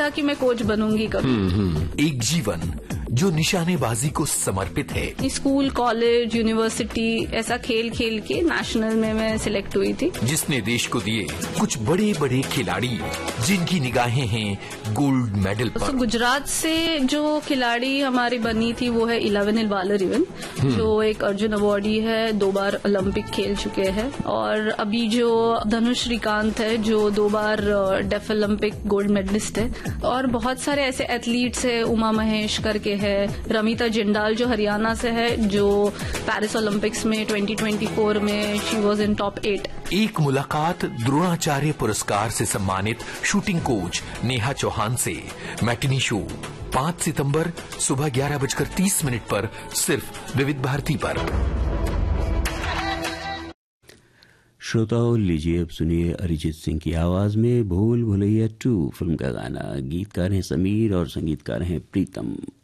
था कि मैं कोच बनूंगी कभी। एक जीवन जो निशानेबाजी को समर्पित है। स्कूल, कॉलेज, यूनिवर्सिटी ऐसा खेल खेल के नेशनल में मैं सिलेक्ट हुई थी। जिसने देश को दिए कुछ बड़े बड़े खिलाड़ी जिनकी निगाहें हैं गोल्ड मेडल पर। तो गुजरात से जो खिलाड़ी हमारी बनी थी वो है 11 बालर इवन, जो एक अर्जुन अवार्डी है, 2 बार ओलंपिक खेल चुके हैं। और अभी जो धनुष श्रीकांत है जो 2 बार डेफ ओलंपिक गोल्ड मेडलिस्ट है। और बहुत सारे ऐसे एथलीट्स है, उमा महेश करके है, रमिता जिंडाल जो हरियाणा से है, जो पेरिस ओलंपिक्स में 2024 में शी वाज इन टॉप 8। एक मुलाकात द्रोणाचार्य पुरस्कार से सम्मानित शूटिंग कोच नेहा चौहान से। मैटिनी शो 5 सितंबर सुबह 11:30 पर सिर्फ विविध भारती पर। श्रोताओं, लीजिए अब सुनिए अरिजीत सिंह की आवाज में भूल भुलैया 2 फिल्म का गाना। गीतकार हैं समीर और संगीतकार हैं प्रीतम।